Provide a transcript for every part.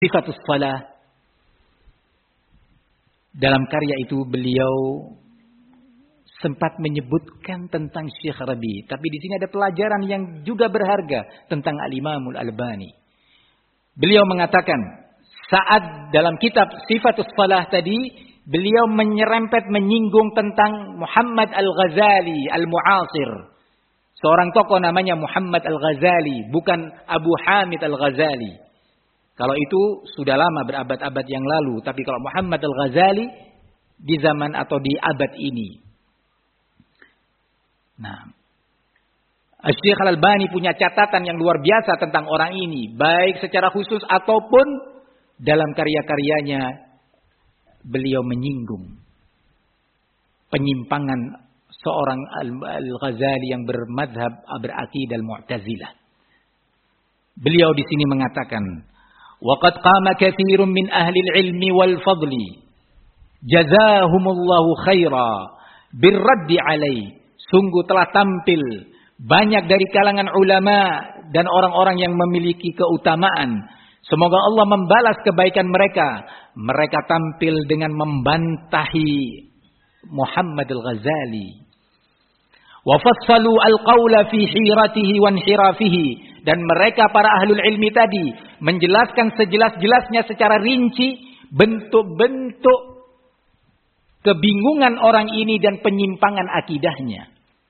Sifatus Shalah. Dalam karya itu beliau sempat menyebutkan tentang Syekh Rabi. Tapi di sini ada pelajaran yang juga berharga tentang Al-Imamul Albani. Beliau mengatakan, saat dalam kitab Sifatus Shalah tadi, beliau menyinggung tentang Muhammad Al-Ghazali Al-Mu'asir. Seorang tokoh namanya Muhammad Al-Ghazali, bukan Abu Hamid Al-Ghazali. Kalau itu sudah lama, berabad-abad yang lalu. Tapi kalau Muhammad Al-Ghazali di zaman atau di abad ini. Nah, Syekh Al-Albani punya catatan yang luar biasa tentang orang ini. Baik secara khusus ataupun dalam karya-karyanya beliau menyinggung penyimpangan seorang Al-Ghazali yang bermadhab beraqidah Al-Mu'tazilah. Beliau di sini mengatakan, وَقَدْ قَامَ كَثِيرٌ مِّنْ أَهْلِ الْعِلْمِ وَالْفَضْلِ جَزَاهُمُ اللَّهُ خَيْرًا بِالرَّدِّ عَلَيْهِ. Sungguh telah tampil banyak dari kalangan ulama dan orang-orang yang memiliki keutamaan. Semoga Allah membalas kebaikan mereka. Mereka tampil dengan membantahi Muhammad Al-Ghazali. وَفَصَّلُوا الْقَوْلَ فِي حِيرَتِهِ وَانْحِرَافِهِ. Dan mereka para ahlul ilmi tadi menjelaskan sejelas-jelasnya secara rinci bentuk-bentuk kebingungan orang ini dan penyimpangan akidahnya.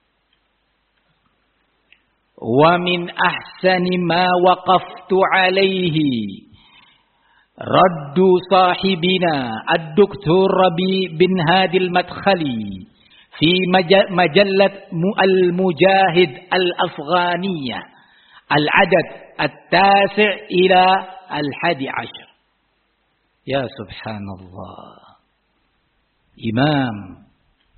Wa min ahsani ma waqaftu alaihi raddu sahibina ad-Doktor Rabi bin Hadi al-Madkhali fi majallat al-Mujahid al-Afghaniyah al-adad at-tasi' ila al-11. Ya subhanallah. Imam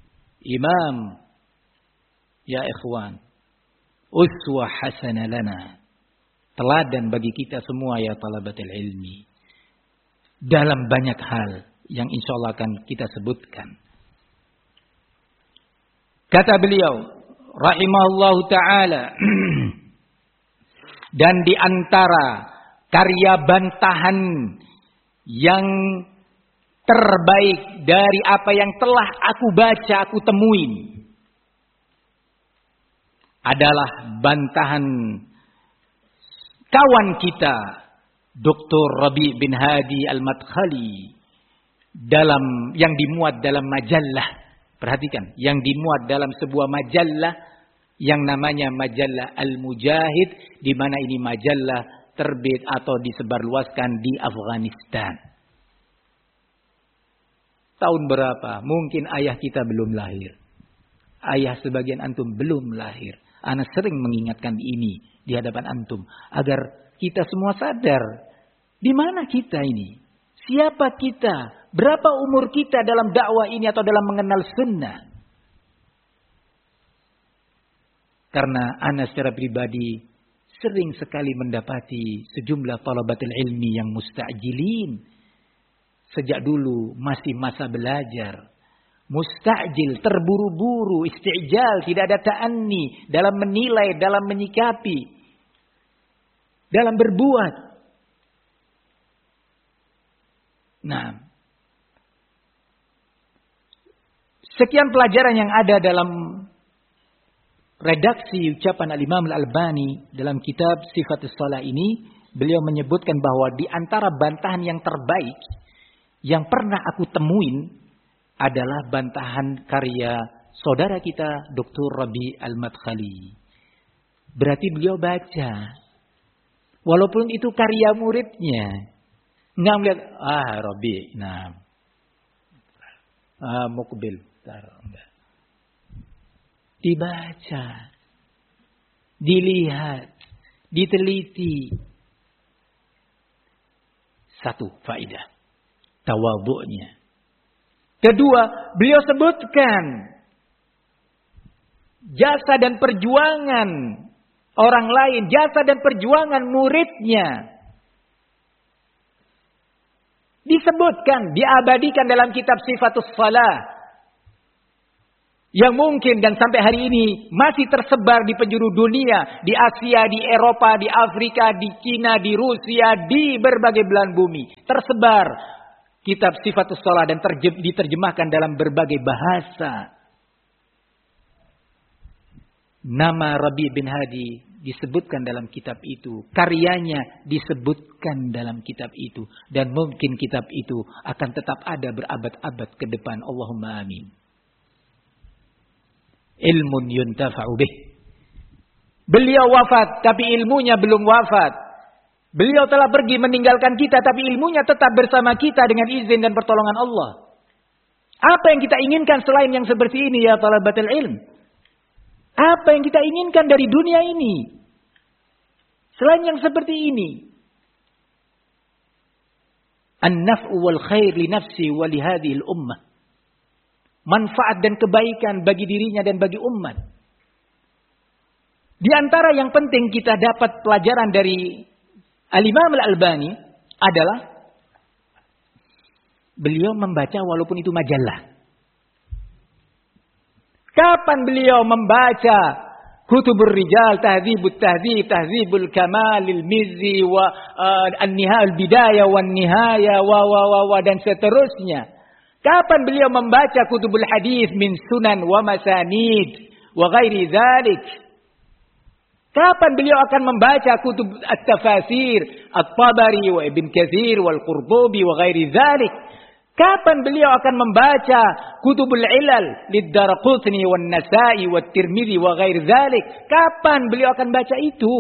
ya ikhwan, uswah hasanah lana, teladan bagi kita semua ya talabatul ilmi, dalam banyak hal yang insyaallah akan kita sebutkan. Kata beliau rahimahullahu taala, dan di antara karya bantahan yang terbaik dari apa yang telah aku baca, aku temuin, adalah bantahan kawan kita Dr. Rabi bin Hadi Al-Madkhali yang dimuat dalam majalah. Perhatikan, yang dimuat dalam sebuah majalah yang namanya majalah Al-Mujahid, di mana ini majalah terbit atau disebarluaskan di Afghanistan. Tahun berapa? Mungkin ayah kita belum lahir. Ayah sebagian antum belum lahir. Ana sering mengingatkan ini di hadapan antum agar kita semua sadar di mana kita ini. Siapa kita? Berapa umur kita dalam dakwah ini atau dalam mengenal sunnah? Karena ana secara pribadi sering sekali mendapati sejumlah talabatul ilmi yang musta'jilin. Sejak dulu masih masa belajar. Musta'jil, terburu-buru, isti'jal, tidak ada ta'anni dalam menilai, dalam menyikapi, dalam berbuat. Nah, sekian pelajaran yang ada dalam redaksi ucapan Al-Imam Al-Albani dalam kitab Sifatus Shalah ini. Beliau menyebutkan bahwa di antara bantahan yang terbaik yang pernah aku temuin adalah bantahan karya saudara kita Dr. Rabi Al-Madkhali. Berarti beliau baca. Walaupun itu karya muridnya. Nggak melihat, Rabi, nah. Mukbil. Dibaca. Dilihat. Diteliti. Satu faidah. Tawadhu'nya. Kedua, beliau sebutkan jasa dan perjuangan orang lain, jasa dan perjuangan muridnya. Disebutkan, diabadikan dalam kitab Sifatus Shalah. yang mungkin dan sampai hari ini masih tersebar di penjuru dunia, di Asia, di Eropa, di Afrika, di Cina, di Rusia, di berbagai belahan bumi. Tersebar kitab Sifatus Shalah dan diterjemahkan dalam berbagai bahasa. Nama Rabi' bin Hadi disebutkan dalam kitab itu. Karyanya disebutkan dalam kitab itu. Dan mungkin kitab itu akan tetap ada berabad-abad ke depan. Allahumma amin. Ilmun yuntafa'u bih. Beliau wafat tapi ilmunya belum wafat. Beliau telah pergi meninggalkan kita tapi ilmunya tetap bersama kita dengan izin dan pertolongan Allah. Apa yang kita inginkan selain yang seperti ini ya talabatul ilm? Apa yang kita inginkan dari dunia ini? Selain yang seperti ini. An-naf'u wal khair li nafsi wa li hadhihi al-ummah. Manfaat dan kebaikan bagi dirinya dan bagi umat. Di antara yang penting kita dapat pelajaran dari Al-Imam Al-Albani adalah beliau membaca walaupun itu majalah. Kapan beliau membaca Kutubur Rijal, Tahdzibut Tahdzib, Tahdzibul Kamal, Al-Mizzi wa An-Nihaya, Al-Bidayah wan Nihaya wa dan seterusnya. Kapan beliau membaca Kutubul Hadis min Sunan wa Masanid wa ghairi dzalik? Kapan beliau akan membaca Kutub At-Tafasir At-Tabari wa Ibn Katsir wal Qurtubi wa ghairi dzalik? Kapan beliau akan membaca Kutubul Ilal lid-Daraqutni wan Nasa'i wat Tirmidzi wa ghairi dzalik? Kapan beliau akan baca itu?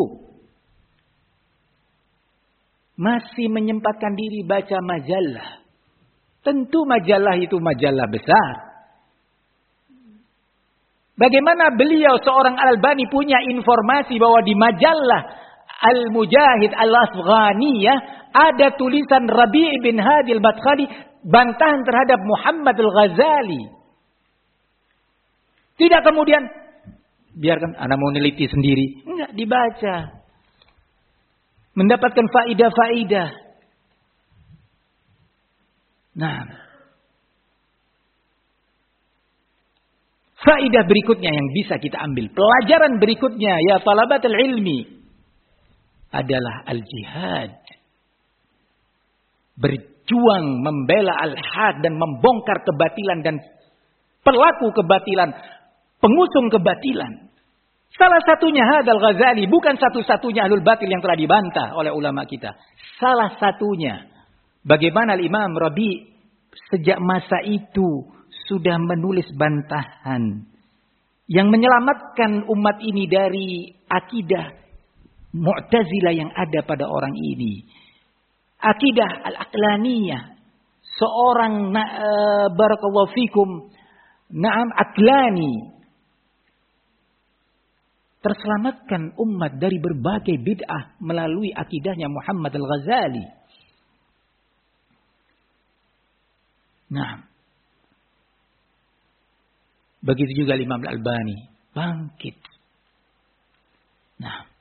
Masih menyempatkan diri baca majalah. Tentu majalah itu majalah besar. Bagaimana beliau seorang Al-Albani punya informasi bahwa di majalah Al-Mujahid Al-Afghaniyah ada tulisan Rabi' bin Hadi Al-Madkhali bantahan terhadap Muhammad Al-Ghazali. Tidak kemudian biarkan anak mau neliti sendiri. Enggak, dibaca. Mendapatkan faidah-faidah. Nah, faidah berikutnya yang bisa kita ambil, pelajaran berikutnya ya talabatul ilmi adalah al-jihad. Berjuang membela al-haq dan membongkar kebatilan dan pelaku kebatilan, pengusung kebatilan. Salah satunya Hadal Ghazali, bukan satu-satunya ahlul batil yang telah dibantah oleh ulama kita. Salah satunya. Bagaimana Imam Rabi' sejak masa itu sudah menulis bantahan yang menyelamatkan umat ini dari akidah Mu'tazilah yang ada pada orang ini. Akidah al-aqlaniyah. Seorang barakallahu fikum aqlani. Terselamatkan umat dari berbagai bid'ah melalui akidahnya Muhammad Al-Ghazali. Nah, begitu juga Imam Al-Albani bangkit. Nah,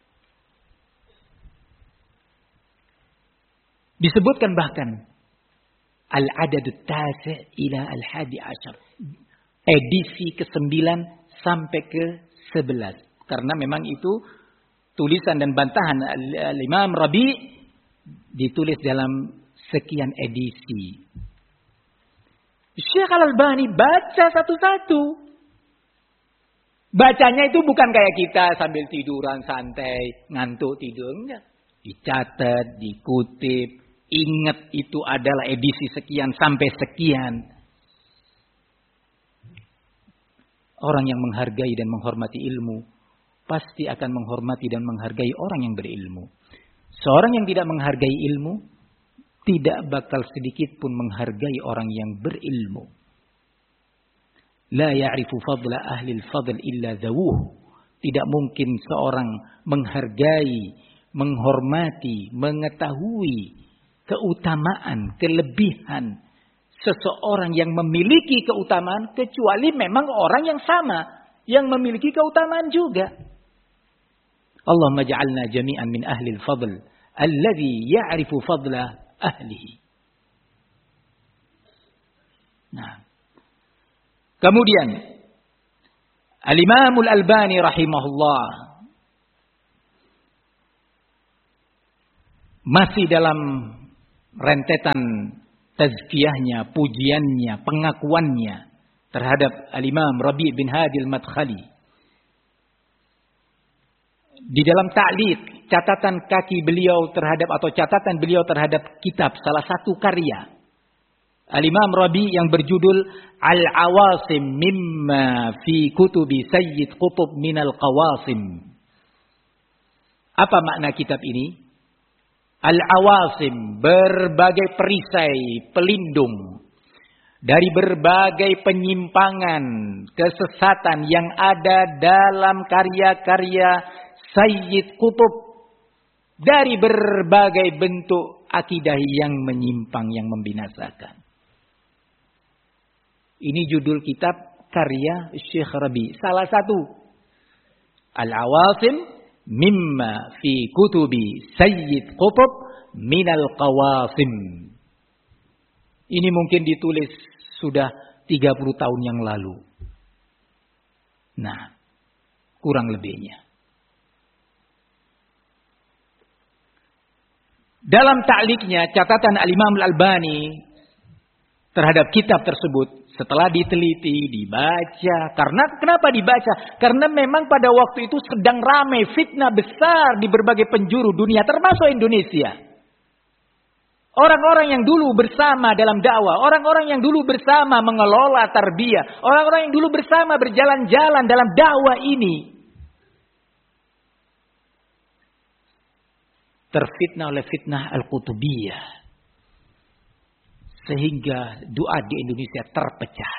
disebutkan bahkan Al-Adadut Tasi' ila Al-11, edisi ke-9 sampai ke-11. Karena memang itu tulisan dan bantahan Al-Imam Rabi' ditulis dalam sekian edisi. Syekh Al-Albani baca satu-satu. Bacanya itu bukan kayak kita sambil tiduran santai, ngantuk tidur. Enggak. Dicatat, dikutip, ingat itu adalah edisi sekian sampai sekian. Orang yang menghargai dan menghormati ilmu pasti akan menghormati dan menghargai orang yang berilmu. Seorang yang tidak menghargai ilmu tidak bakal sedikit pun menghargai orang yang berilmu. La ya'rifu fadla ahli al-fadl illa dhawuh. Tidak mungkin seorang menghargai, menghormati, mengetahui keutamaan, kelebihan seseorang yang memiliki keutamaan kecuali memang orang yang sama yang memiliki keutamaan juga. Allahumma ja'alna jami'an min ahli al-fadl alladhi ya'rifu fadla ahlihi. Nah, kemudian Al-Imam Al-Albani rahimahullah masih dalam rentetan tazkiyahnya, pujiannya, pengakuannya terhadap Al-Imam Rabi' bin Hadi Al-Madkhali. Di dalam ta'liq, catatan kaki beliau terhadap atau catatan beliau terhadap kitab salah satu karya Al-Imam Rabi' yang berjudul Al-Awasim mimma fi kutubi Sayyid Qutb minal Qawasim. Apa makna kitab ini? Al-Awasim, berbagai perisai, pelindung dari berbagai penyimpangan, kesesatan yang ada dalam karya-karya Sayyid Qutb dari berbagai bentuk akidah yang menyimpang, yang membinasakan. Ini judul kitab karya Syekh Rabi. Salah satu. Al-Awasim mimma fi kutubi Sayyid Qutb minal Qawasim. Ini mungkin ditulis sudah 30 tahun yang lalu. Nah, kurang lebihnya. Dalam ta'liqnya, catatan Al-Imam Al-Albani terhadap kitab tersebut, setelah diteliti, dibaca. Kenapa dibaca? Karena memang pada waktu itu sedang ramai fitnah besar di berbagai penjuru dunia, termasuk Indonesia. Orang-orang yang dulu bersama dalam dakwah, orang-orang yang dulu bersama mengelola tarbiyah, orang-orang yang dulu bersama berjalan-jalan dalam dakwah ini, terfitnah oleh fitnah Al-Qutubiyah. Sehingga doa di Indonesia terpecah.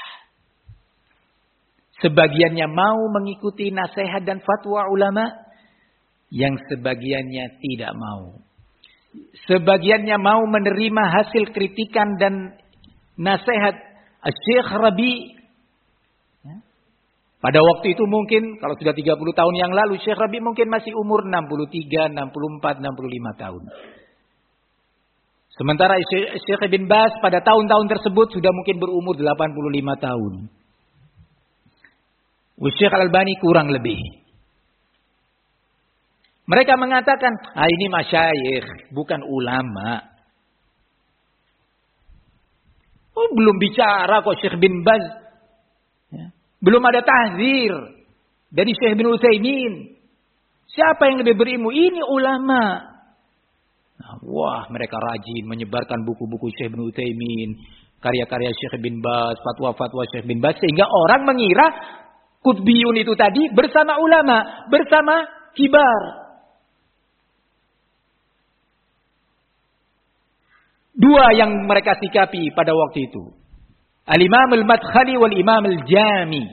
Sebagiannya mau mengikuti nasihat dan fatwa ulama, yang sebagiannya tidak mau. Sebagiannya mau menerima hasil kritikan dan nasihat Syekh Rabi'. Pada waktu itu mungkin, kalau sudah 30 tahun yang lalu, Syekh Rabi' mungkin masih umur 63, 64, 65 tahun. Sementara Syekh bin Baz pada tahun-tahun tersebut sudah mungkin berumur 85 tahun. Syekh Al-Albani kurang lebih. Mereka mengatakan, ini masyayikh, bukan ulama. Oh, belum bicara kok Syekh bin Baz. Ya. Belum ada tahzir dari Syekh bin Utsaimin. Siapa yang lebih berilmu? Ini ulama. Nah, wah, mereka rajin menyebarkan buku-buku Syekh bin Utsaimin, karya-karya Syekh bin Baz, fatwa-fatwa Syekh bin Baz, sehingga orang mengira Qutbiyun itu tadi bersama ulama, bersama kibar. Dua yang mereka sikapi pada waktu itu. Al-Imam Al-Madkhali wal-Imam Al-Jami.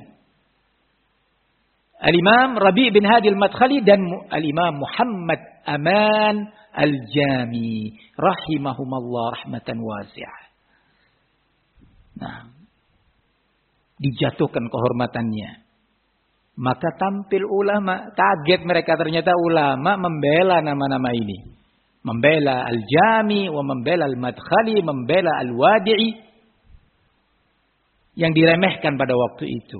Al-Imam Rabi' bin Hadi Al-Madkhali dan Al-Imam Muhammad Aman Al-Jami rahimahumallah rahmatan wasi'ah. Nah, dijatuhkan kehormatannya. Maka tampil ulama, kaget mereka ternyata ulama membela nama-nama ini. Membela Al-Jami, membela Al-Madkhali, membela Al-Wadi'i yang diremehkan pada waktu itu.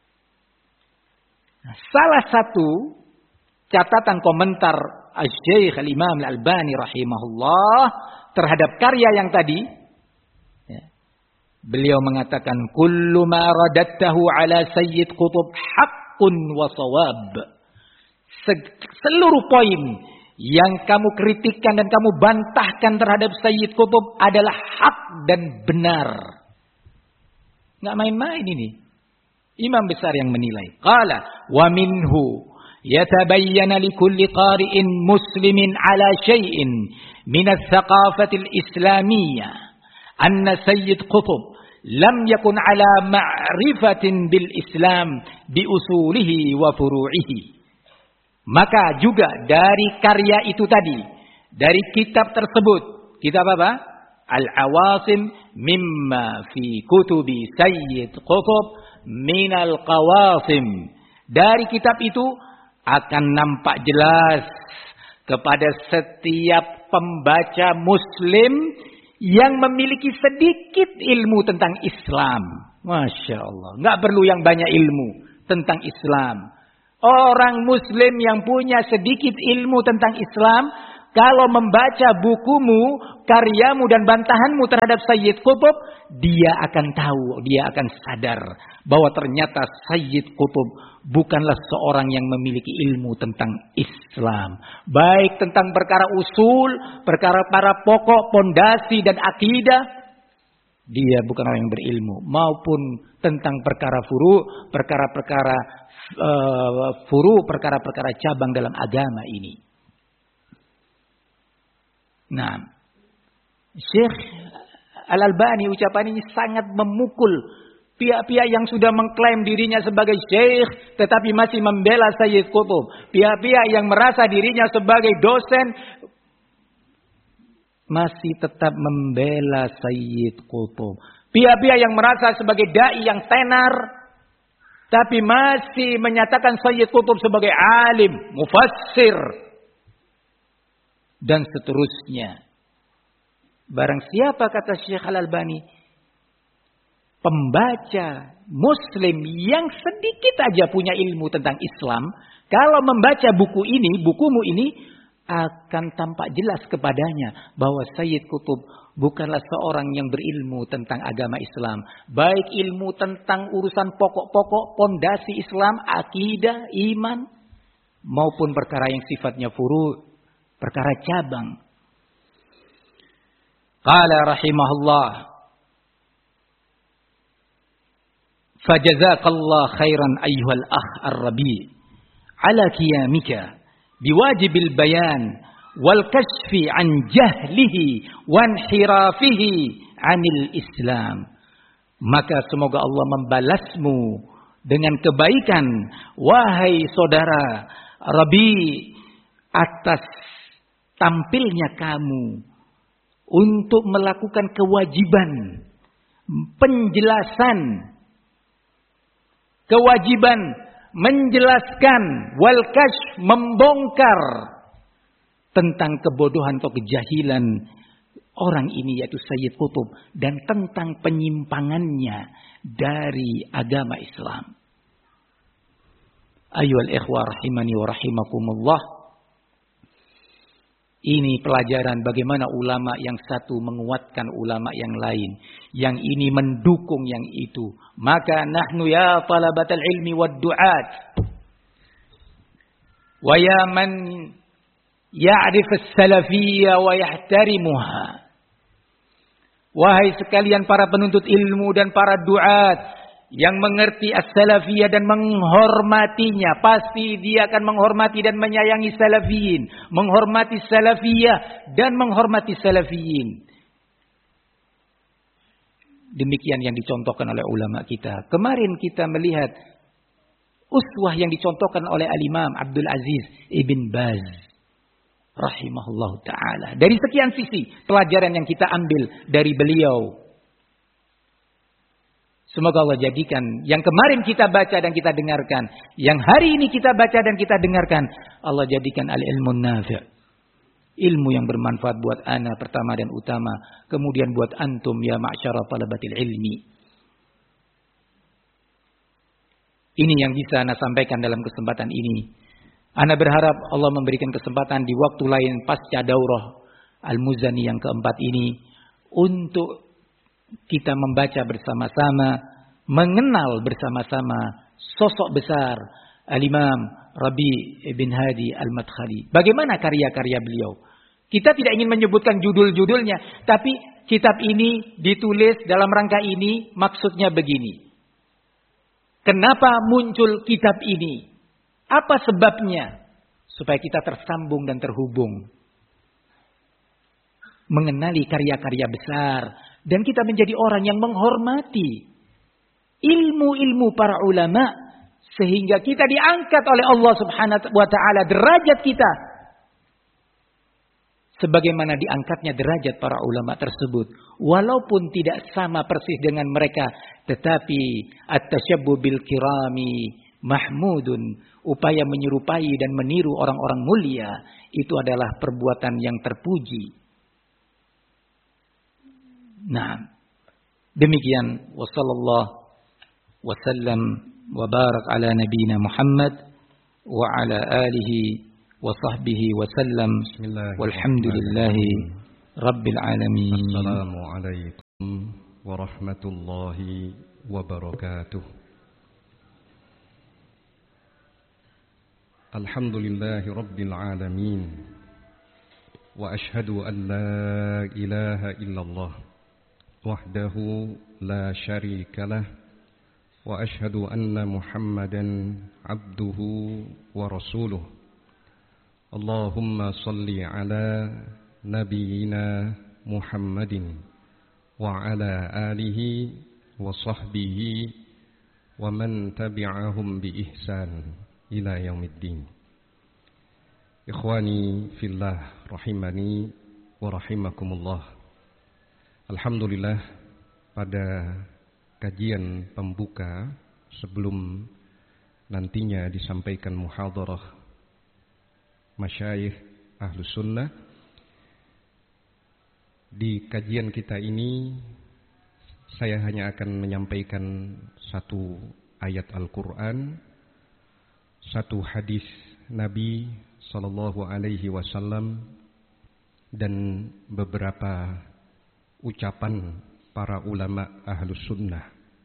Nah, salah satu catatan komentar Al-Syeikh Al-Imam Al-Albani rahimahullah terhadap karya yang tadi, ya, beliau mengatakan kullu ma radattahu ala Sayyid Qutb haqqun wa shawab. Seluruh poin yang kamu kritikkan dan kamu bantahkan terhadap Sayyid Qutb adalah hak dan benar. Enggak main-main ini. Imam besar yang menilai. Qala wa minhu yatabayyana likulli qari'in muslimin ala syai'in min al-thaqafati al-islamiyyah anna Sayyid Qutb lam yakun ala ma'rifatin bil Islam bi usulihi wa furu'ihi. Maka juga dari karya itu tadi, dari kitab tersebut, kitab apa? Al-Awasim mimma fi kutubi Sayyid Qutb minal Qawasim. Dari kitab itu akan nampak jelas kepada setiap pembaca muslim yang memiliki sedikit ilmu tentang Islam. Masya Allah. Nggak perlu yang banyak ilmu. tentang Islam. Orang Muslim yang punya sedikit ilmu tentang Islam, kalau membaca bukumu, karyamu dan bantahanmu terhadap Sayyid Qutb, dia akan tahu, dia akan sadar bahwa ternyata Sayyid Qutb bukanlah seorang yang memiliki ilmu tentang Islam. Baik tentang perkara usul, perkara para pokok, pondasi dan akidah, dia bukan orang yang berilmu. Maupun tentang perkara perkara-perkara cabang dalam agama ini. Nah, Syekh Al-Albani ucapan ini sangat memukul pihak-pihak yang sudah mengklaim dirinya sebagai syekh tetapi masih membela Sayyid Qutb. Pihak-pihak yang merasa dirinya sebagai dosen masih tetap membela Sayyid Qutb. Pihak-pihak yang merasa sebagai dai yang tenar tapi masih menyatakan Sayyid Qutb sebagai alim, mufassir dan seterusnya. Barang siapa, kata Syekh Al-Albani, pembaca Muslim yang sedikit aja punya ilmu tentang Islam, kalau membaca bukumu ini akan tampak jelas kepadanya bahwa Sayyid Qutb bukanlah seorang yang berilmu tentang agama Islam. Baik ilmu tentang urusan pokok-pokok pondasi Islam, akidah, iman, maupun perkara yang sifatnya furu', perkara cabang. Qala rahimahullah, fajazakallah khairan ayyuhal akh ar-Rabi' ala qiyamika biwajibil bayan wal kashfi an jahlihi wa inhirafihi anil Islam. Maka semoga Allah membalasmu dengan kebaikan, wahai saudara Rabi', atas tampilnya kamu untuk melakukan kewajiban penjelasan, kewajiban menjelaskan, wal kashf, membongkar tentang kebodohan atau kejahilan orang ini yaitu Sayyid Qutb dan tentang penyimpangannya dari agama Islam. Ayyuhal ikhwah rahimani wa rahimakumullah. Ini pelajaran bagaimana ulama yang satu menguatkan ulama yang lain. Yang ini mendukung yang itu. Maka nahnu ya talabatal ilmi wad du'at. Wa ya man ya'rif as-salafiyya wa yahtarimuha. Wahai sekalian para penuntut ilmu dan para du'at yang mengerti as-salafiyah dan menghormatinya, pasti dia akan menghormati dan menyayangi salafiyin, menghormati salafiyah dan menghormati salafiyin. Demikian yang dicontohkan oleh ulama kita. Kemarin kita melihat uswah yang dicontohkan oleh Al-Imam Abdul Aziz Ibn Baz rahimahullah ta'ala. Dari sekian sisi pelajaran yang kita ambil dari beliau. Semoga Allah jadikan yang kemarin kita baca dan kita dengarkan, yang hari ini kita baca dan kita dengarkan, Allah jadikan al-ilmun nafi', ilmu yang bermanfaat buat ana pertama dan utama, kemudian buat antum ya ma'syara talabatil ilmi. Ini yang bisa ana sampaikan dalam kesempatan ini. Ana berharap Allah memberikan kesempatan di waktu lain pasca daurah Al-Muzani yang keempat ini untuk kita membaca bersama-sama, mengenal bersama-sama sosok besar Al-Imam Rabi' bin Hadi Al-Madkhali. Bagaimana karya-karya beliau? Kita tidak ingin menyebutkan judul-judulnya, tapi kitab ini ditulis dalam rangka ini, maksudnya begini. Kenapa muncul kitab ini? Apa sebabnya? Supaya kita tersambung dan terhubung. Mengenali karya-karya besar. Dan kita menjadi orang yang menghormati ilmu-ilmu para ulama. Sehingga kita diangkat oleh Allah subhanahu wa ta'ala derajat kita. Sebagaimana diangkatnya derajat para ulama tersebut. Walaupun tidak sama persis dengan mereka. Tetapi at-tasyabbu bil kirami mahmudun. Upaya menyerupai dan meniru orang-orang mulia. Itu adalah perbuatan yang terpuji. Nah, demikian wasallallahu wasallam وبارك على نبينا محمد وعلى آله وصحبه وسلم والحمد لله رب العالمين. السلام عليكم ورحمة الله وبركاته. الحمد لله رب العالمين وأشهد أن لا إله إلا الله وحده لا شريك له وأشهد أن محمدا عبده ورسوله. اللهم صل على نبينا محمد وعلى آله وصحبه ومن تبعهم بإحسان إلى يوم الدين. إخواني في الله rahimani wa rahimakumullah. Alhamdulillah, pada kajian pembuka sebelum nantinya disampaikan muhadharah masyayikh Ahlus Sunnah, di kajian kita ini saya hanya akan menyampaikan satu ayat Al-Quran, satu hadis Nabi Sallallahu Alaihi Wasallam, dan beberapa ucapan para ulama Ahlus Sunnah.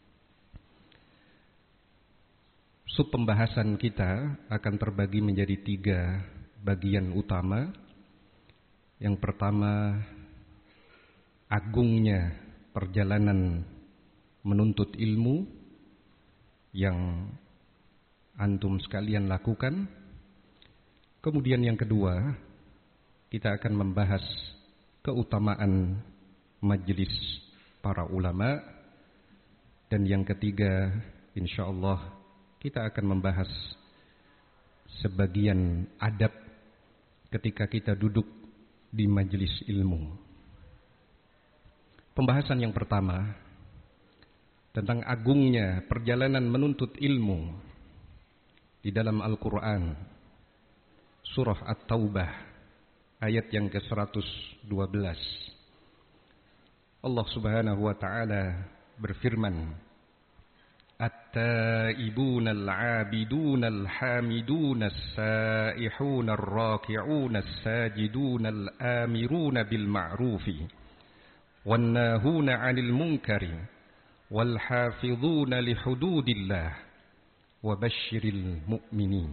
Sub pembahasan kita akan terbagi menjadi 3 bagian utama. Yang pertama, agungnya perjalanan menuntut ilmu yang antum sekalian lakukan. Kemudian yang kedua, kita akan membahas keutamaan majelis para ulama. Dan yang ketiga, insyaallah kita akan membahas sebagian adab ketika kita duduk di majelis ilmu. Pembahasan yang pertama tentang agungnya perjalanan menuntut ilmu di dalam Al-Quran, surah At-Taubah ayat yang ke-112. Allah Subhanahu wa taala berfirman, At-taibuna al-abiduna al-hamiduna as-saihuna ar-raki'una as-sajiduna al-amiruna bil-ma'rufi wan-nahuna 'anil munkari wal-hafizuna li hududillah wa basyiril mu'minin.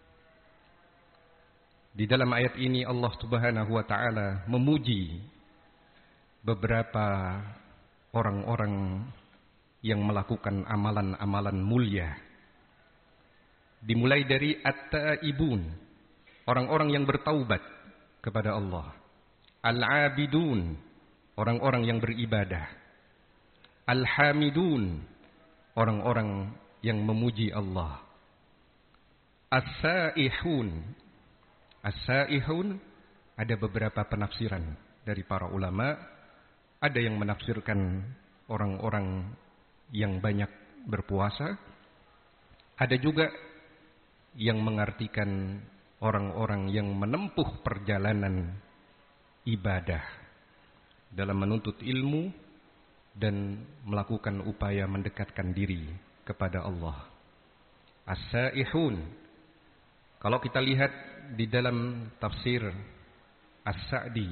Di dalam ayat ini Allah Subhanahu wa taala memuji beberapa orang-orang yang melakukan amalan-amalan mulia. Dimulai dari at-taibun, orang-orang yang bertaubat kepada Allah. Al-abidun, orang-orang yang beribadah. Al-hamidun, orang-orang yang memuji Allah. As-saihun, as-saihun, ada beberapa penafsiran dari para ulama. Ada yang menafsirkan orang-orang yang banyak berpuasa. Ada juga yang mengartikan orang-orang yang menempuh perjalanan ibadah dalam menuntut ilmu dan melakukan upaya mendekatkan diri kepada Allah. As-saihun, kalau kita lihat di dalam tafsir As-Sa'di,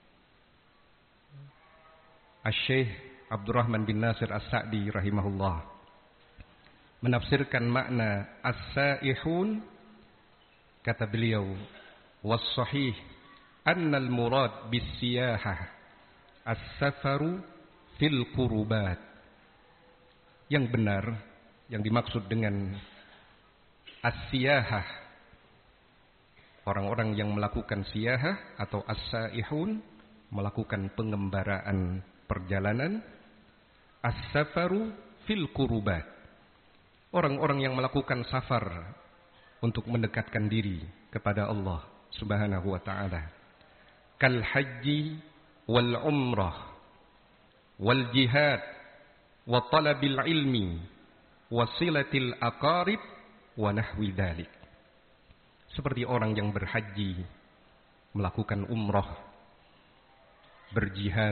Asy-Syaikh Abdurrahman bin Nasir As-Sa'di rahimahullah menafsirkan makna as-saihun, kata beliau, was-sahih annal murad bis-siyahah as-safaru fil qurubat. Yang benar, yang dimaksud dengan as-siyahah, orang-orang yang melakukan siyahah atau as-saihun, melakukan pengembaraan perjalanan. As-safaru fil qurubat, orang-orang yang melakukan safar untuk mendekatkan diri kepada Allah Subhanahu wa taala. Kal haji wal umrah wal jihad wa talabil ilmi wa silatil aqarib wa nahwi dzalik. Seperti orang yang berhaji, melakukan umrah, berjihad,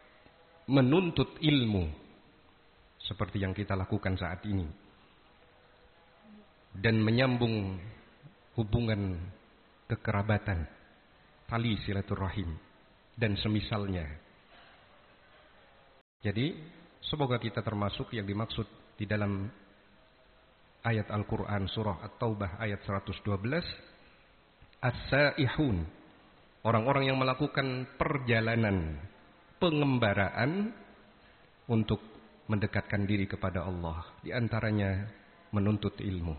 menuntut ilmu seperti yang kita lakukan saat ini. dan menyambung hubungan kekerabatan, tali silaturahim dan semisalnya. Jadi semoga kita termasuk yang dimaksud di dalam ayat Al-Quran surah At-Taubah ayat 112, as-saihun, orang-orang yang melakukan perjalanan pengembaraan untuk mendekatkan diri kepada Allah, di antaranya menuntut ilmu.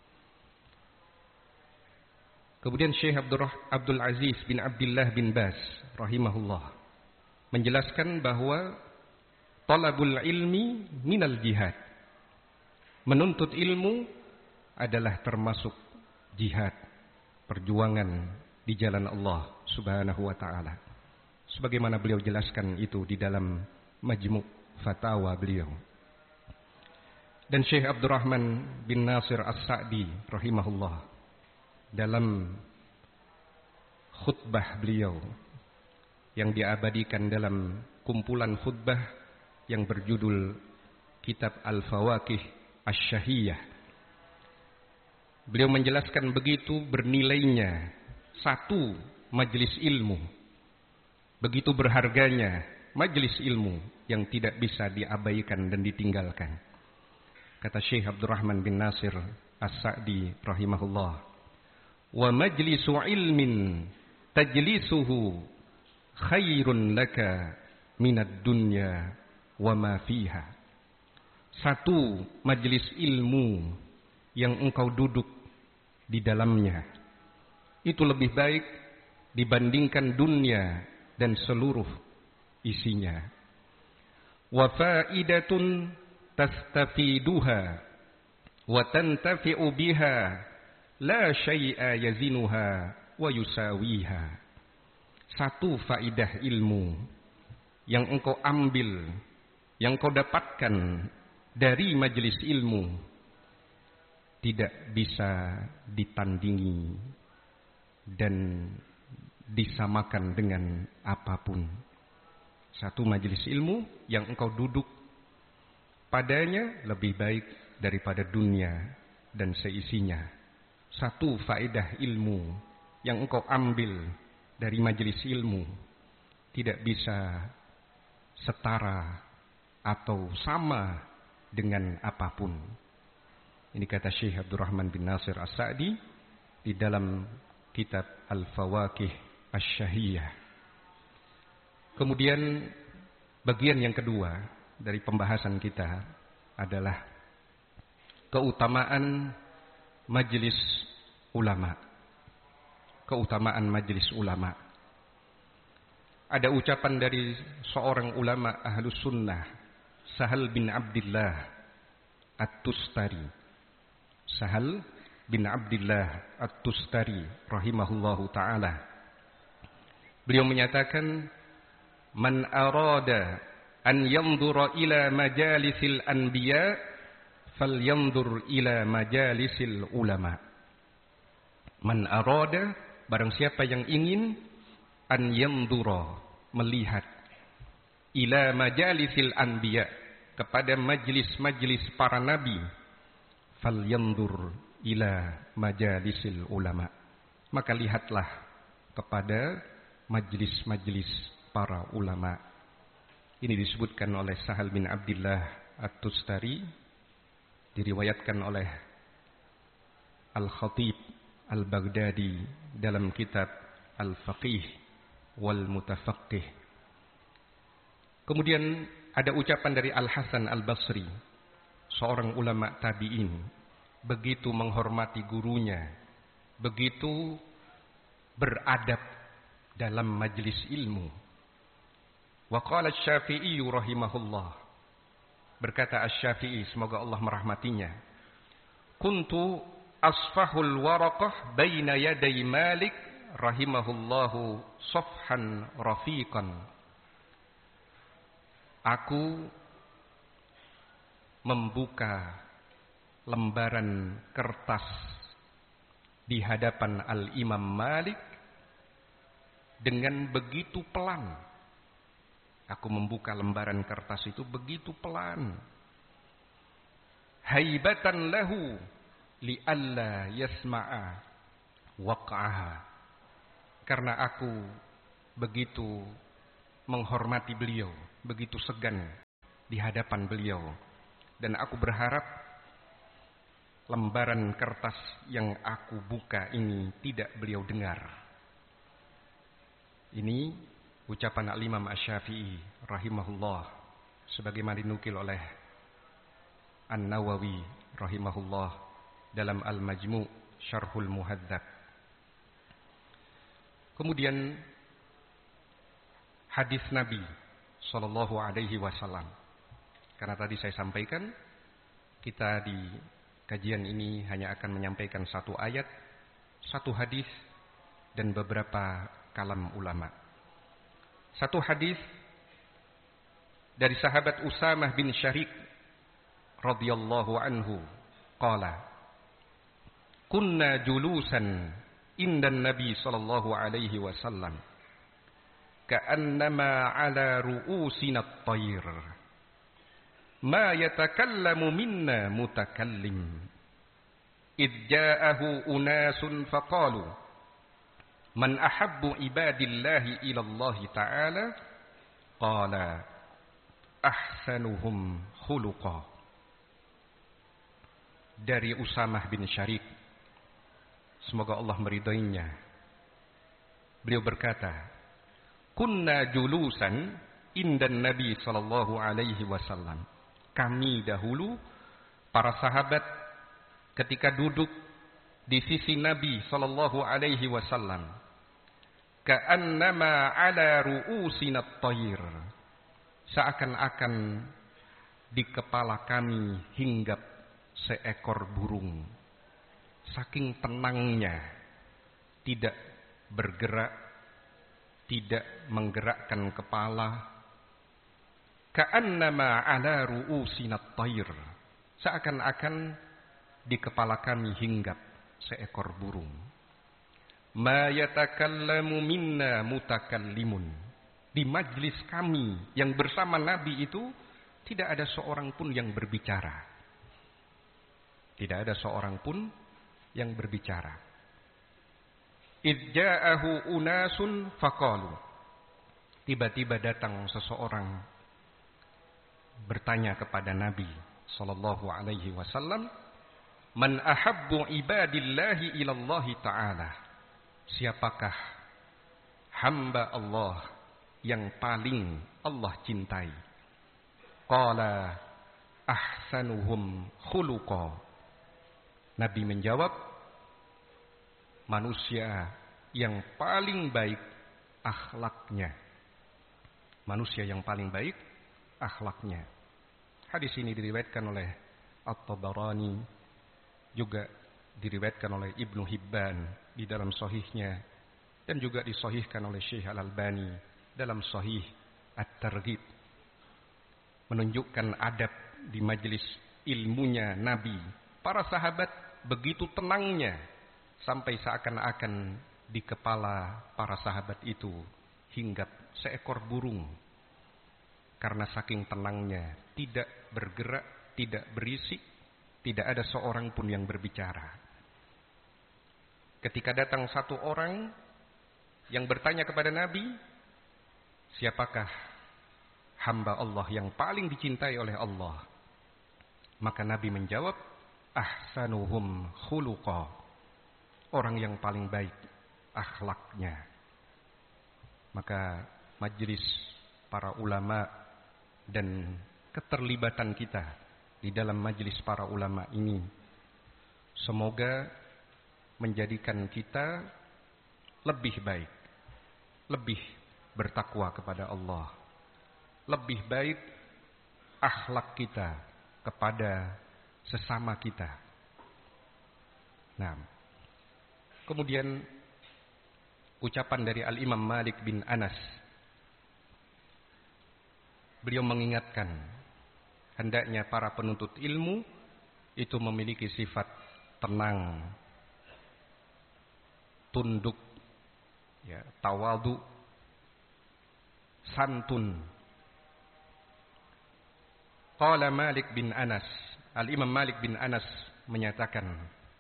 Kemudian Syekh Abdul Aziz bin Abdullah bin Baz rahimahullah menjelaskan bahwa talabul ilmi minal jihad, menuntut ilmu adalah termasuk jihad, perjuangan di jalan Allah Subhanahu wa taala. Sebagaimana beliau jelaskan itu di dalam Majmu' Fatawa beliau. Dan Syekh Abdurrahman bin Nasir As-Sa'di rahimahullah dalam khutbah beliau yang diabadikan dalam kumpulan khutbah yang berjudul Kitab Al-Fawaqih Asy-Syahiyah, beliau menjelaskan begitu bernilainya satu majelis ilmu, begitu berharganya majelis ilmu yang tidak bisa diabaikan dan ditinggalkan. Kata Syekh Abdurrahman bin Nasir As-Sa'di rahimahullah, wa majlisu ilmin tajlisuhu khairun laka minad dunya wa ma fiha. Satu majelis ilmu yang engkau duduk di dalamnya itu lebih baik dibandingkan dunia dan seluruh isinya. Wa faidatun tastafiduha wa tantafi'u biha la syai'a yazinuha wa yusawiha. Satu faidah ilmu yang engkau ambil, yang kau dapatkan dari majelis ilmu tidak bisa ditandingi dan disamakan dengan apapun. Satu majelis ilmu yang engkau duduk padanya lebih baik daripada dunia dan seisinya. Satu faedah ilmu yang engkau ambil dari majelis ilmu tidak bisa setara atau sama dengan apapun. Ini kata Syekh Abdurrahman bin Nasir As-Sa'di di dalam kitab Al-Fawaqih Asy-Syahiyah. Kemudian bagian yang kedua dari pembahasan kita adalah keutamaan majelis ulama. Keutamaan majelis ulama. Ada ucapan dari seorang ulama Ahlus Sunnah, Sahal bin Abdullah At-Tustari. Sahal bin Abdullah At-Tustari rahimahullahu ta'ala. Beliau menyatakan, man arada an yanzura ila majalisil anbiya falyanzur ila majalisil ulama. Man arada, barang siapa yang ingin, an yanzura, melihat, ila majalisil anbiya, kepada majlis-majlis para nabi, falyanzur ila majalisil ulama, maka lihatlah kepada majlis-majlis para ulama. Ini disebutkan oleh Sahal bin Abdullah At-Tustari, diriwayatkan oleh Al-Khatib Al-Baghdadi dalam kitab Al-Faqih wal Mutafaqih. Kemudian ada ucapan dari Al-Hasan Al-Basri, seorang ulama tabi'in, begitu menghormati gurunya, begitu beradab dalam majlis ilmu. Wa qala Asy-Syafi'i rahimahullah, berkata Asy-Syafi'i, semoga Allah merahmatinya, kuntu asfahul waraqah baina yaday Malik rahimahullahu safhan rafiqan. Aku membuka lembaran kertas di hadapan Al-Imam Malik dengan begitu pelan. Aku membuka lembaran kertas itu begitu pelan. Haibatan lahu li'alla yasma'a waq'aha, karena aku begitu menghormati beliau, begitu segan di hadapan beliau, dan aku berharap lembaran kertas yang aku buka ini tidak beliau dengar. Ini ucapan Al-Imam Asy-Syafi'i rahimahullah, sebagaimana dinukil oleh An-Nawawi rahimahullah dalam Al-Majmu' Syarhul Muhadzab. Kemudian hadis Nabi sallallahu alaihi wasallam. Karena tadi saya sampaikan, kita di kajian ini hanya akan menyampaikan satu ayat, satu hadis, dan beberapa kalam ulama. Satu hadis dari sahabat Usamah bin Syarik radhiyallahu anhu, qala, kunna julusan indan Nabi sallallahu alaihi wasallam, ka'annama ala ru'usina at-tayr, ma yatakallamu minna mutakallim, idh ja'ahu unasun faqalu, man ahabbu ibadillahi ila Allah ta'ala, qala ahsanuhum khuluqa. Dari Usamah bin Syarik, semoga Allah meridainya, beliau berkata, kunna julusan indan Nabi sallallahu alaihi wasallam, kami dahulu para sahabat ketika duduk di sisi Nabi sallallahu alaihi wasallam, ka'annama ala ru'usina at-tayr, seakan-akan di kepala kami hinggap seekor burung. Saking tenangnya, tidak bergerak, tidak menggerakkan kepala. Ka'annama ala ru'usina at-tayr, seakan-akan di kepala kami hinggap seekor burung. Ma yatakallamu minna mutakallimun, di majlis kami yang bersama Nabi itu tidak ada seorang pun yang berbicara. Tidak ada seorang pun yang berbicara. Idh ja'ahu unasun faqalu, tiba-tiba datang seseorang bertanya kepada Nabi sallallahu alaihi wasallam, man ahabbu ibadillahi ilallahi ta'ala, siapakah hamba Allah yang paling Allah cintai? Qala ahsanuhum khuluqa, Nabi menjawab, manusia yang paling baik akhlaknya. Manusia yang paling baik akhlaknya. Hadis ini diriwayatkan oleh At-Tabarani, juga diriwayatkan oleh Ibnu Hibban di dalam sahihnya, dan juga disahihkan oleh Syekh Al-Albani dalam Sahih At-Targhib. Menunjukkan adab di majelis ilmunya Nabi. Para sahabat begitu tenangnya, sampai seakan-akan di kepala para sahabat itu hinggap seekor burung. Karena saking tenangnya, tidak bergerak, tidak berisik, tidak ada seorang pun yang berbicara. Ketika datang satu orang yang bertanya kepada Nabi, siapakah hamba Allah yang paling dicintai oleh Allah? Maka Nabi menjawab, ahsanuhum khuluqa, orang yang paling baik akhlaknya. Maka majelis para ulama dan keterlibatan kita di dalam majelis para ulama ini semoga menjadikan kita lebih baik, lebih bertakwa kepada Allah, lebih baik akhlak kita kepada sesama kita. Nah, kemudian ucapan dari Al-Imam Malik bin Anas, beliau mengingatkan hendaknya para penuntut ilmu itu memiliki sifat tenang, tunduk, ya, tawadhu, santun. Qala Malik bin Anas, Al-Imam Malik bin Anas menyatakan,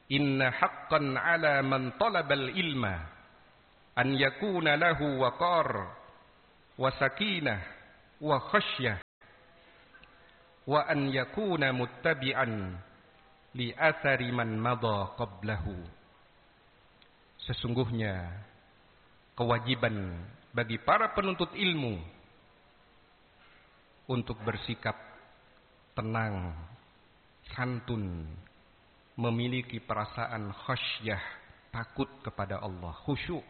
inna haqqan 'ala man talabal ilma an yakuna lahu waqar wa sakinah wa khasyah wa an yakuna muttabi'an li athari man madha qablahu. Sesungguhnya kewajiban bagi para penuntut ilmu untuk bersikap tenang, santun, memiliki perasaan khasyah, takut kepada Allah, khusyuk.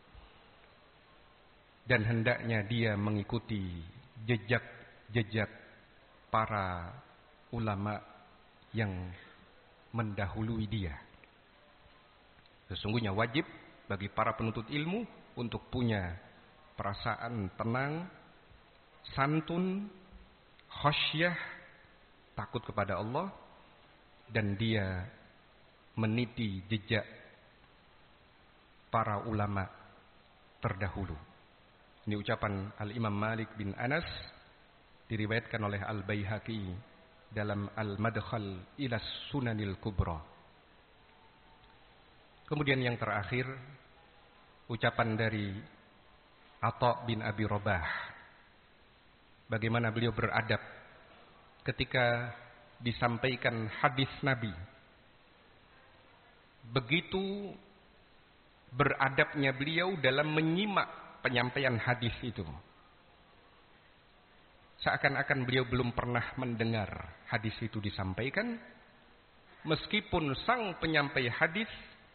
Dan hendaknya dia mengikuti jejak-jejak para ulama yang mendahului dia. Sesungguhnya wajib bagi para penuntut ilmu untuk punya perasaan tenang, santun, khasyah, takut kepada Allah, dan dia meniti jejak para ulama terdahulu. Ini ucapan Al-Imam Malik bin Anas, diriwayatkan oleh Al-Baihaqi dalam Al-Madkhal ila Sunanil Kubra. Kemudian yang terakhir, ucapan dari Atha bin Abi Rabah, bagaimana beliau beradab ketika disampaikan hadis Nabi. Begitu beradabnya beliau dalam menyimak penyampaian hadis itu. Seakan-akan beliau belum pernah mendengar hadis itu disampaikan, meskipun sang penyampai hadis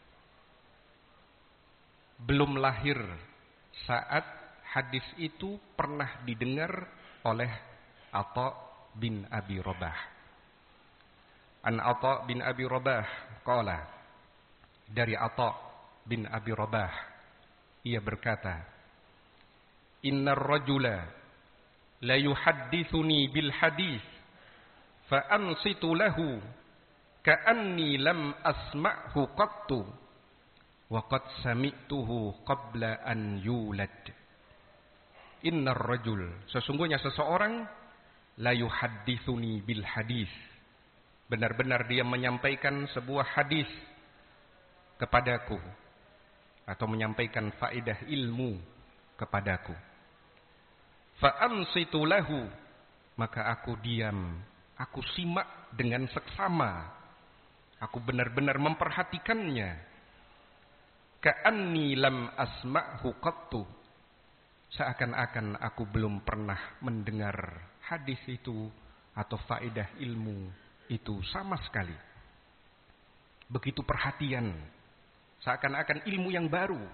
belum lahir saat hadis itu pernah didengar oleh Atha bin Abi Rabah. An Atha bin Abi Rabah qala, dari Atha bin Abi Rabah ia berkata, innar rajula la yuhaddithuni bil hadis fa ansitu lahu ka'anni lam asma'hu qattu wa qad sami'tuhu qabla an yulad. Innar rajul, sesungguhnya seseorang, la yuhaddithuni bil hadis, benar-benar dia menyampaikan sebuah hadis kepadaku atau menyampaikan faedah ilmu kepadaku. Fa ansitu lahu, maka aku diam, aku simak dengan seksama, aku benar-benar memperhatikannya. Ka'anni lam asma'hu qattu, seakan-akan aku belum pernah mendengar hadis itu atau faedah ilmu itu sama sekali. Begitu perhatian, seakan-akan ilmu yang baru.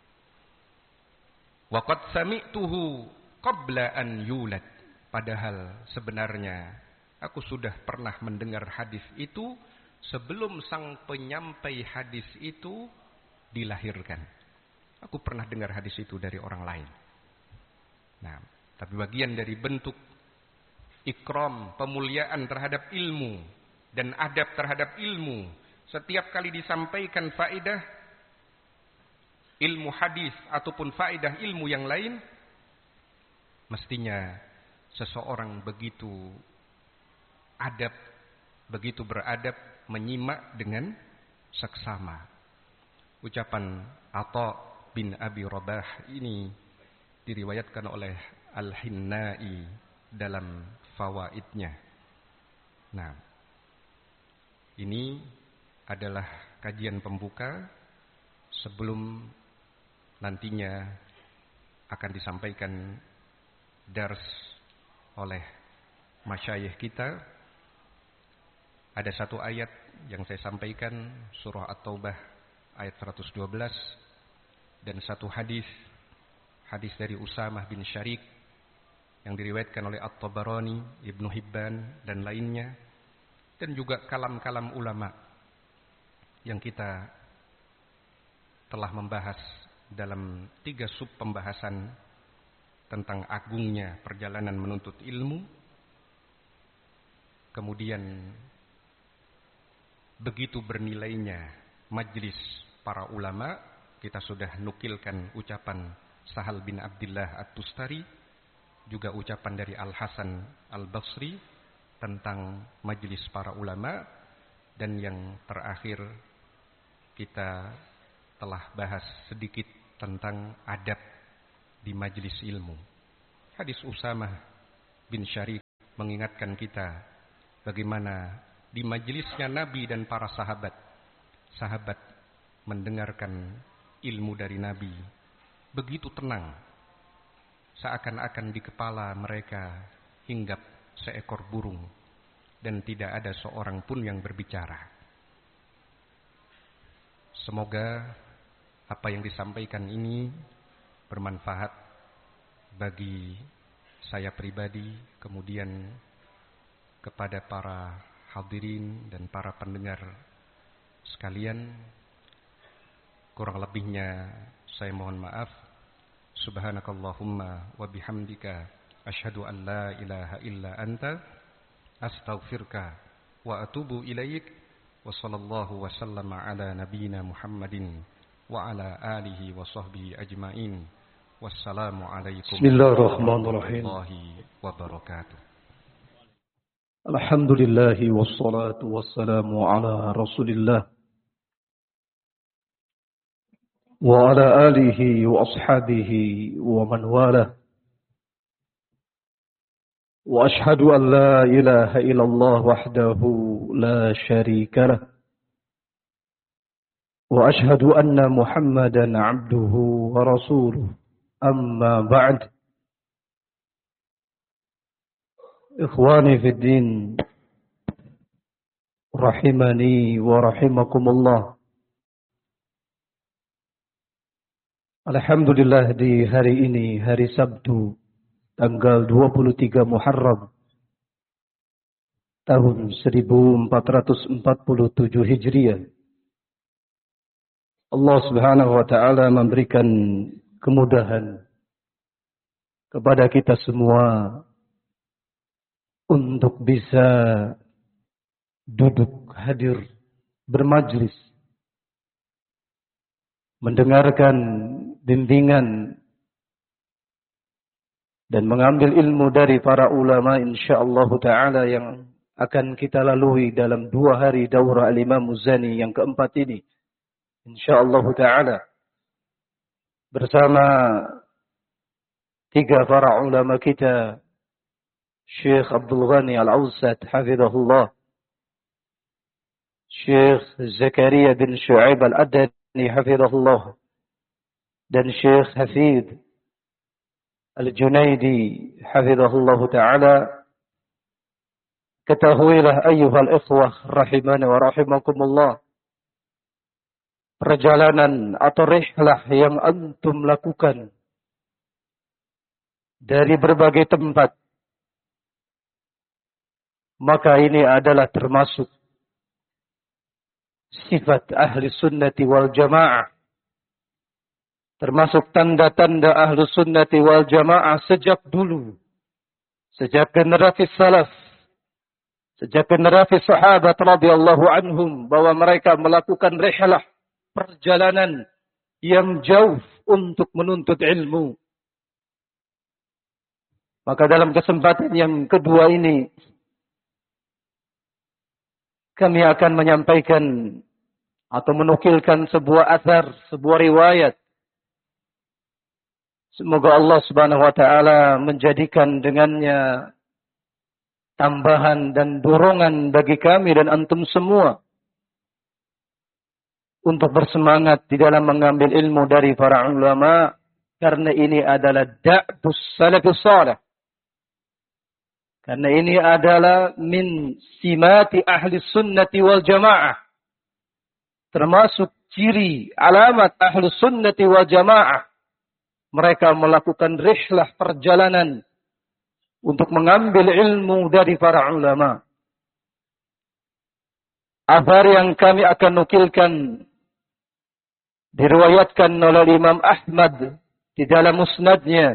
Wa qad sami'tuhu qabla an yulad, padahal sebenarnya aku sudah pernah mendengar hadis itu sebelum sang penyampai hadis itu dilahirkan. Aku pernah dengar hadis itu dari orang lain. Nah, tapi bagian dari bentuk ikram, pemuliaan terhadap ilmu dan adab terhadap ilmu, setiap kali disampaikan faedah ilmu hadis ataupun faedah ilmu yang lain, mestinya seseorang begitu adab, begitu beradab, menyimak dengan seksama. Ucapan Atha bin Abi Rabah ini diriwayatkan oleh Al-Hinnai dalam fawaidnya. Nah, ini adalah kajian pembuka sebelum nantinya akan disampaikan dars oleh masyayikh kita. Ada satu ayat yang saya sampaikan, surah At-Taubah ayat 112, dan satu hadis dari Usamah bin Syarik yang diriwayatkan oleh At-Tabarani, Ibnu Hibban dan lainnya, dan juga kalam-kalam ulama yang kita telah membahas dalam 3 sub pembahasan tentang agungnya perjalanan menuntut ilmu. Kemudian begitu bernilainya majlis para ulama, kita sudah nukilkan ucapan Sahal bin Abdullah At-Tustari, juga ucapan dari Al-Hasan Al-Basri tentang majlis para ulama, dan yang terakhir kita telah bahas sedikit tentang adab di majelis ilmu. Hadis Usamah bin Syarif mengingatkan kita bagaimana di majelisnya Nabi dan para sahabat mendengarkan ilmu dari Nabi begitu tenang, seakan-akan di kepala mereka hinggap seekor burung dan tidak ada seorang pun yang berbicara. Semoga apa yang disampaikan ini bermanfaat bagi saya pribadi, kemudian kepada para hadirin dan para pendengar sekalian. Kurang lebihnya saya mohon maaf. Subhanakallahumma wa bihamdika asyhadu an la ilaha illa anta astaghfiruka wa atubu ilaik. Wa sallallahu wa sallama ala nabiyyina Muhammadin wa ala alihi wa sahbihi ajmain. Wassalamu alaikum warahmatullahi wabarakatuh. Alhamdulillah wassalatu wassalamu ala Rasulillah wa ala alihi wa ashabihi wa man walah. Wa ashhadu an la ilaha illallah wahdahu la syarika lah. Wa ashhadu anna Muhammadan abduhu wa rasuluh. Amma ba'd. Ikhwani fid din, rahimani wa rahimakumullah. Alhamdulillah, di hari ini, hari Sabtu, tanggal 23 Muharram tahun 1447 Hijriah, Allah Subhanahu wa taala memberikan kemudahan kepada kita semua untuk bisa duduk hadir bermajlis mendengarkan bimbingan dan mengambil ilmu dari para ulama insyaallah taala yang akan kita lalui dalam 2 hari daurah Al-Imam Muzani yang keempat ini insyaallah taala bersama 3 para ulama kita, Syekh Abdul Ghani Al-Awsat hafizahullah, Syekh Zakaria bin Syu'aib Al-Adani hafizahullah, dan Syekh Hafid Al-Junaidi hafizahullah ta'ala. Ketahuilah ayyuhal ikhwah rahimani wa rahimakumullah, perjalanan atau rihlah yang antum lakukan dari berbagai tempat, maka ini adalah termasuk sifat ahli sunnati wal jamaah, termasuk tanda-tanda ahli sunnati wal jamaah sejak dulu, sejak generasi salaf, sejak generasi sahabat radhiyallahu anhum, bahwa mereka melakukan rihlah, perjalanan yang jauh untuk menuntut ilmu. Maka dalam kesempatan yang kedua ini kami akan menyampaikan atau menukilkan sebuah athar, sebuah riwayat. Semoga Allah Subhanahu wa taala menjadikan dengannya tambahan dan dorongan bagi kami dan antum semua untuk bersemangat di dalam mengambil ilmu dari para ulama, karena ini adalah da'bus salafus salih. Karena ini adalah min simati ahli sunnati wal jamaah. Termasuk ciri alamat ahli sunnati wal jamaah. Mereka melakukan rihlah, perjalanan untuk mengambil ilmu dari para ulama. Athar yang kami akan nukilkan diriwayatkan oleh Imam Ahmad di dalam musnadnya.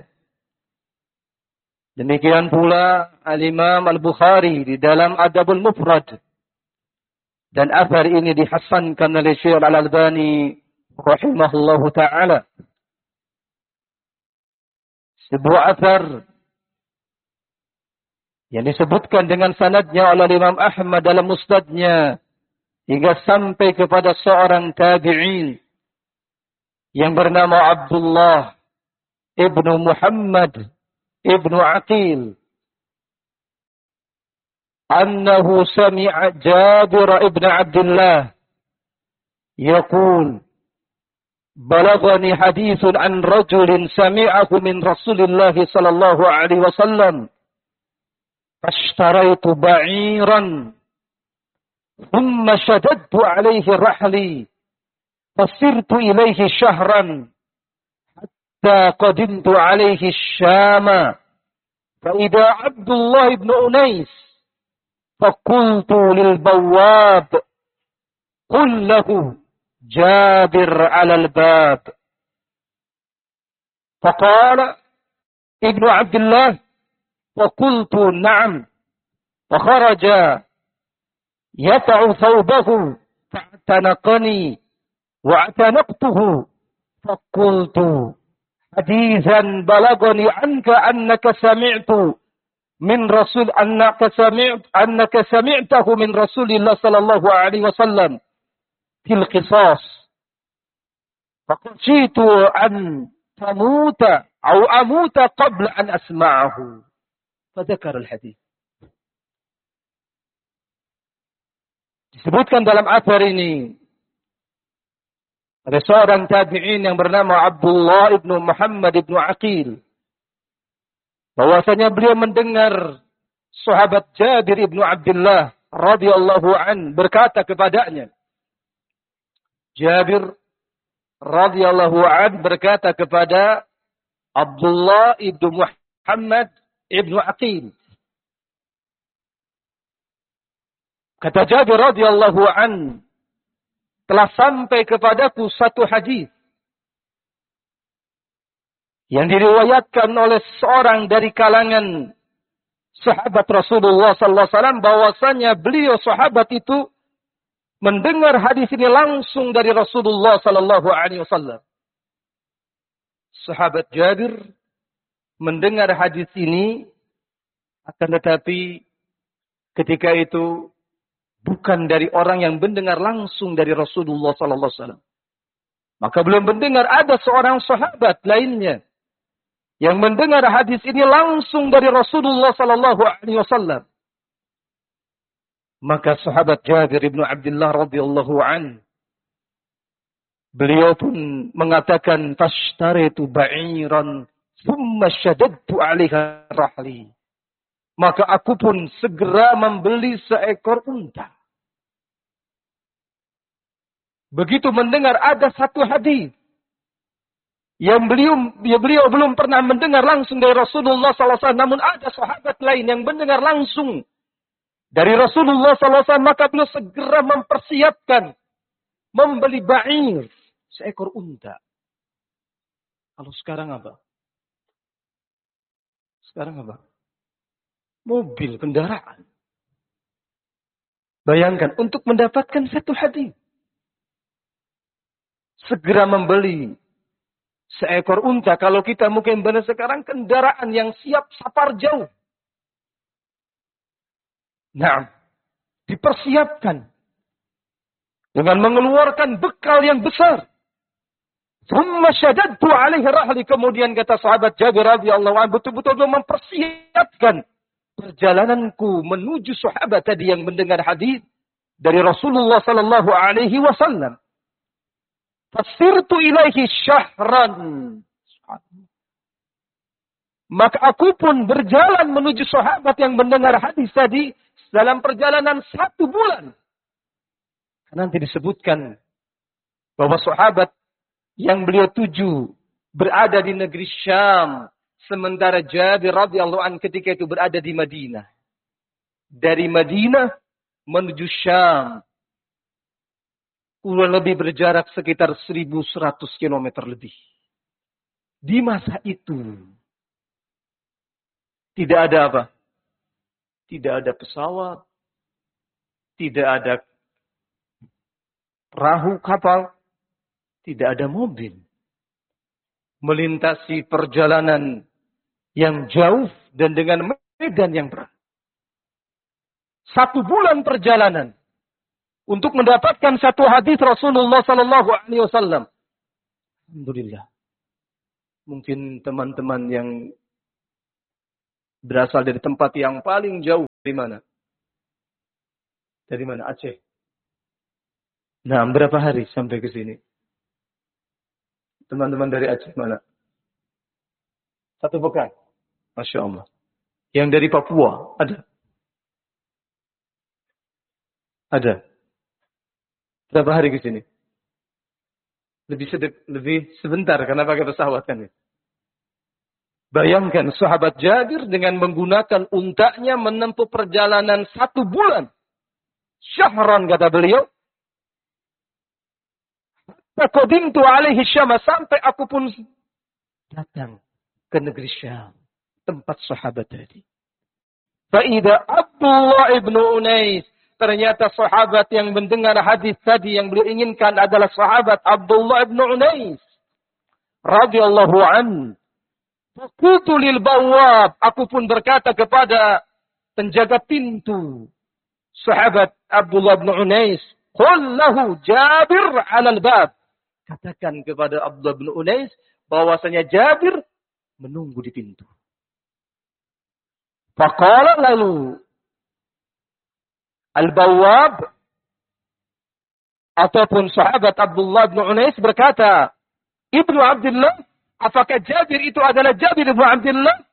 Demikian pula Al-Imam Al-Bukhari di dalam Adabul Mufrad. Dan athar ini dihasankan oleh Syekh Al-Albani rahimahullahu ta'ala. Sebuah athar yang disebutkan dengan sanadnya oleh Imam Ahmad dalam musnadnya hingga sampai kepada seorang tabi'in yang bernama Abdullah ibnu Muhammad ibnu Aqil, annahu sami'a Jabir ibn Abdullah yaqul balaghani hadithun an rajulin sami'ahu min Rasulillah sallallahu alaihi wasallam fashtaraitu ba'iran thumma shaddadtu alaihi rahli fasirtu ilaihi shahran hatta qadimtu alaihi Syama fa idza Abdullah ibn Unais فقلت للبواب قل له جابر على الباب فقال ابن عبد الله فقلت نعم فخرج يفع ثوبه فاعتنقني واعتنقته فقلت حديثا بلغني عنك أنك سمعت من رسول أنك سمعته من رسول الله صلى الله عليه وسلم في القصاص فخشيت أن تموت أو أموت قبل أن أسمعه فذكر الحديث. Disebutkan dalam athar ini ada seorang tabi'in yang bernama Abdullah ibnu Muhammad ibnu Aqil, bahwasanya beliau mendengar sahabat Jabir ibnu Abdullah radhiyallahu an berkata kepadanya. Jabir radhiyallahu an berkata kepada Abdullah ibnu Muhammad ibnu Aqil. Kata Jabir radhiyallahu an, telah sampai kepadaku satu hadis yang diriwayatkan oleh seorang dari kalangan sahabat Rasulullah sallallahu alaihi wasallam, bahwasanya beliau sahabat itu mendengar hadis ini langsung dari Rasulullah sallallahu alaihi wasallam. Sahabat Jabir mendengar hadis ini, akan tetapi ketika itu bukan dari orang yang mendengar langsung dari Rasulullah sallallahu alaihi wasallam. Maka belum mendengar ada seorang sahabat lainnya yang mendengar hadis ini langsung dari Rasulullah sallallahu alaihi wasallam. Maka sahabat Jabir ibnu Abdullah radhiyallahu an, beliau pun mengatakan fashtaritu ba'iran thumma shaddadtu 'alaiha rahli. Maka aku pun segera membeli seekor unta. Begitu mendengar ada satu hadis yang beliau belum pernah mendengar langsung dari Rasulullah SAW, namun ada sahabat lain yang mendengar langsung dari Rasulullah SAW, maka beliau segera mempersiapkan membeli ba'ir, seekor unta. Kalau sekarang apa? Sekarang apa? Mobil, kendaraan. Bayangkan, untuk mendapatkan satu hadis, segera membeli seekor unta. Kalau kita mungkin benar sekarang kendaraan yang siap safar jauh. Nah, dipersiapkan dengan mengeluarkan bekal yang besar. Thumma shaddadtu 'alaihi rahli. Kemudian kata sahabat Jabir radhiyallahu anhu, betul-betul mempersiapkan perjalananku menuju sahabat tadi yang mendengar hadis dari Rasulullah sallallahu alaihi wasallam. Fasirtu ilaihi syahran. Maka aku pun berjalan menuju sahabat yang mendengar hadis tadi dalam perjalanan 1 bulan. Nanti disebutkan bahwa sahabat yang beliau tuju berada di negeri Syam, sementara Jabir radhiyallahu anhu ketika itu berada di Madinah. Dari Madinah menuju Syam kurang lebih berjarak sekitar 1.100 km lebih. Di masa itu tidak ada apa? Tidak ada pesawat, tidak ada perahu kapal, tidak ada mobil. Melintasi perjalanan yang jauh dan dengan medan yang berat. 1 bulan perjalanan untuk mendapatkan satu hadis Rasulullah sallallahu alaihi wasallam. Alhamdulillah. Mungkin teman-teman yang berasal dari tempat yang paling jauh dari mana? Dari mana? Aceh. Nah, berapa hari sampai ke sini? Teman-teman dari Aceh mana? 1 pekan. Masya Allah. Yang dari Papua ada? Ada. Berapa hari ke sini? Lebih sebentar karena pakai pesawat kan. Bayangkan sahabat Jabir dengan menggunakan untanya menempuh perjalanan 1 bulan. Syahran kata beliau. Faqadimtu alaihi Syam, sampai aku pun datang ke negeri Syam, tempat sahabat tadi. Faida Abdullah ibnu Unais, ternyata sahabat yang mendengar hadis tadi yang beliau inginkan adalah sahabat Abdullah ibnu Unais radhiyallahu an. Qultu lil bawwab, aku pun berkata kepada penjaga pintu sahabat Abdullah ibnu Unais, qul lahu Jabir 'ala al-bab. Katakan kepada Abdullah bin Unais bahwasanya Jabir menunggu di pintu. Faqala lalu al-bawwab ataupun sahabat Abdullah bin Unais berkata, Ibnu Abdullah, apakah Jabir itu adalah Jabir bin Abdullah?